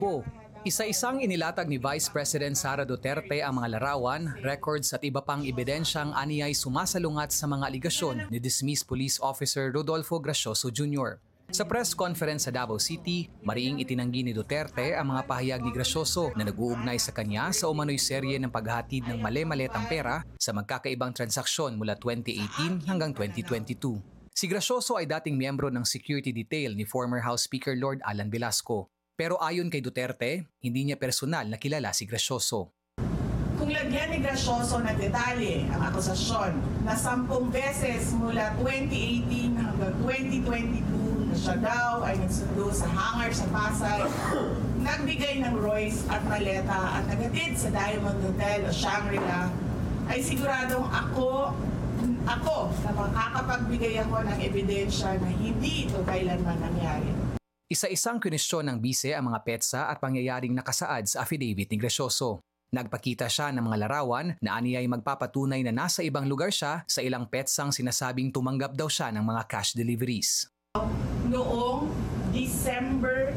Isa-isang inilatag ni Vice President Sara Duterte ang mga larawan, records at iba pang ebidensyang aniyay sumasalungat sa mga aligasyon ni dismissed Police Officer Rodolfo Gracioso Jr. Sa press conference sa Davao City, mariing itinanggi ni Duterte ang mga pahayag ni Gracioso na nag-uugnay sa kanya sa umano'y serye ng paghahatid ng mali-maletang pera sa magkakaibang transaksyon mula 2018 hanggang 2022. Si Gracioso ay dating miyembro ng security detail ni former House Speaker Lord Alan Velasco. Pero ayon kay Duterte, hindi niya personal na kilala si Gracioso. Kung lagyan ni Gracioso ng detalye ang akusasyon na 10 beses mula 2018 hanggang 2022 na siya daw ay nagsundo sa hangar sa Pasay, nagbigay ng Royce at maleta at nagatid sa Diamond Hotel o Shangri-La, ay siguradong ako na makakapagbigay ako ng ebidensya na hindi ito kailanman nangyari. Isa-isang kwestiyon ng bise ang mga petsa at pangyayaring nakasaad sa affidavit ni Gracioso. Nagpakita siya ng mga larawan na aniyay magpapatunay na nasa ibang lugar siya sa ilang petsang sinasabing tumanggap daw siya ng mga cash deliveries. Noong December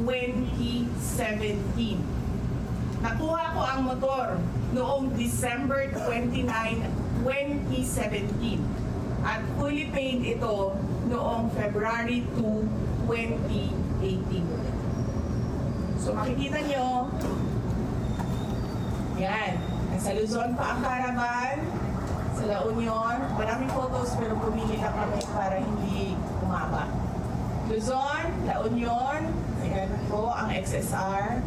2017, nakuha ko ang motor noong December 29, 2017 at fully paid ito noong February 2, 2018. So makikita nyo, yan, nasa Luzon pa ang caravan, sa La Union, maraming photos pero pumili lang kami para hindi umaba. Luzon, La Union, ayan po ang XSR.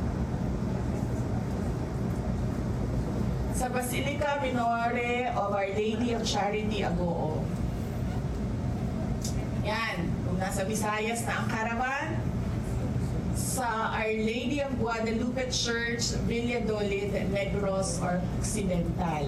Sa Basilica Minore of Our Lady of Charity, Agoo. Yan, kung nasa Visayas na ang caravan, sa Our Lady of Guadalupe Church, Valladolid, Negros, or Occidental.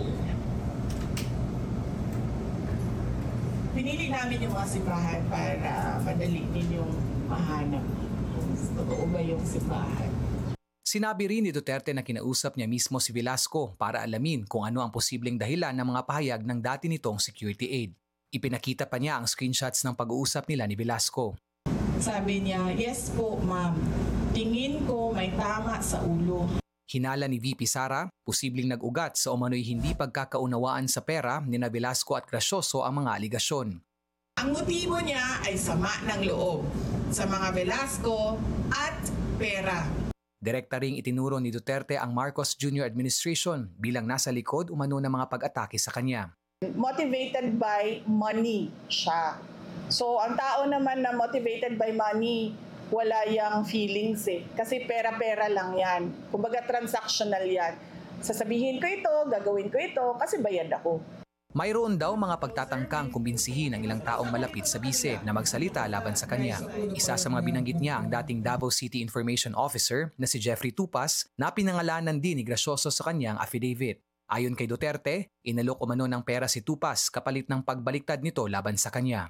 Pinili namin yung mga simbahan para madali ninyong mahanap kung totoo ba yung simbahan. Sinabi rin ni Duterte na kinausap niya mismo si Velasco para alamin kung ano ang posibleng dahilan ng mga pahayag ng dati nitong security aide. Ipinakita pa niya ang screenshots ng pag-uusap nila ni Velasco. Sabi niya, yes po ma'am, tingin ko may tama sa ulo. Hinala ni VP Sara, posibleng nag-ugat sa umano'y hindi pagkakaunawaan sa pera ni na Velasco at Gracioso ang mga aligasyon. Ang motibo niya ay sama ng loob sa mga Velasco at pera. Direkta ring itinuro ni Duterte ang Marcos Jr. administration bilang nasa likod umano ng mga pag-atake sa kanya. Motivated by money siya. So ang tao naman na motivated by money, wala yang feelings eh. Kasi pera-pera lang yan. Kumbaga transactional yan. Sasabihin ko ito, gagawin ko ito, kasi bayad ako. Mayroon daw mga pagtatangkang kumbinsihin ng ilang taong malapit sa bise na magsalita laban sa kanya. Isa sa mga binanggit niya ang dating Davao City Information Officer na si Jeffrey Tupas na pinangalanan din ni Gracioso sa kanyang affidavit. Ayon kay Duterte, inalok umano ng pera si Tupas kapalit ng pagbaliktad nito laban sa kanya.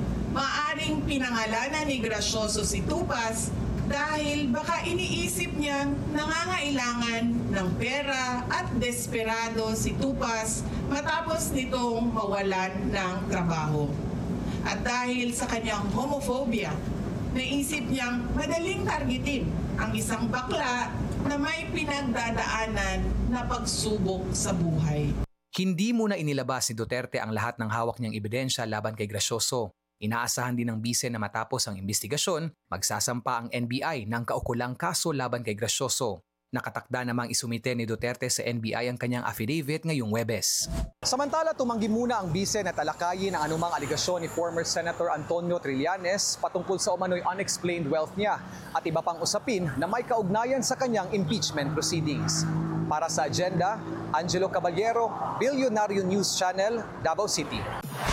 Maaring pinangalanan ni Gracioso si Tupas dahil baka iniisip niyang nangangailangan ng pera at desperado si Tupas matapos nitong mawalan ng trabaho. At dahil sa kanyang homophobia, naisip niyang madaling targetin ang isang bakla na may pinagdadaanan na pagsubok sa buhay. Hindi muna inilabas ni Duterte ang lahat ng hawak niyang ebidensya laban kay Gracioso. Inaasahan din ng bise na matapos ang investigasyon, magsasampa ang NBI ng kaukulang kaso laban kay Gracioso. Nakatakda namang isumite ni Duterte sa NBI ang kanyang affidavit ngayong Huwebes. Samantala, tumanggi muna ang bise na talakayin ang anumang aligasyon ni former Senator Antonio Trillanes patungkol sa umano'y unexplained wealth niya at iba pang usapin na may kaugnayan sa kanyang impeachment proceedings. Para sa Agenda, Angelo Caballero, Billionario News Channel, Davao City.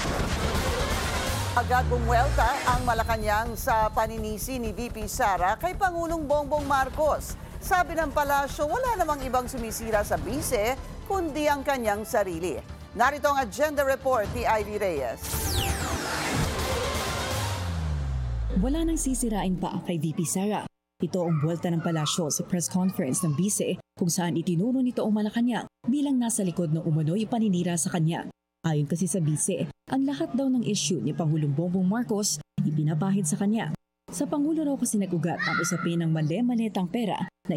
Agad bumuelta ang Malacanang sa paninisi ni VP Sara kay Pangulong Bongbong Marcos. Sabi ng palasyo, wala namang ibang sumisira sa bise kundi ang kanyang sarili. Narito ang agenda report ni Ivy Reyes. Wala nang sisirain pa kay VP Sara. Ito ang buwelta ng palasyo sa press conference ng bise kung saan itinuro nito ang Malacanang bilang nasa likod ng umano'y paninira sa kanya. Ayon kasi sa bise, ang lahat daw ng issue ni Pangulong Bongbong Marcos ipinapahid sa kanya. Sa Pangulo raw kasi nag-ugat ang usapin ng mali-maletang pera na